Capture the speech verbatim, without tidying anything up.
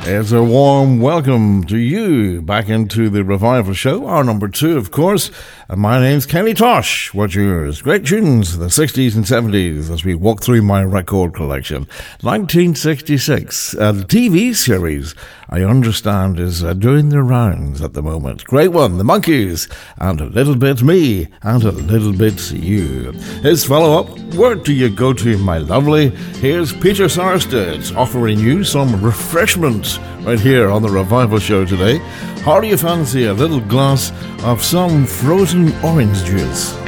It's a warm welcome to you back into the Revival Show, our number two, of course. And my name's Kenny Tosh. What's yours? Great tunes of the sixties and seventies as we walk through my record collection. nineteen sixty-six, a T V series I understand is uh, doing the rounds at the moment. Great one, The Monkees, and A Little Bit Me, and A Little Bit You. His follow-up, Where Do You Go To, My Lovely? Here's Peter Sarsted offering you some refreshment right here on the Revival Show today. How do you fancy a little glass of some frozen orange juice?